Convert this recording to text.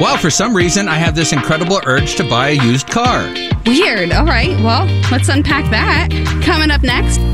Well, for some reason, I have this incredible urge to buy a used car. Weird. All right, well, let's unpack that. Coming up next,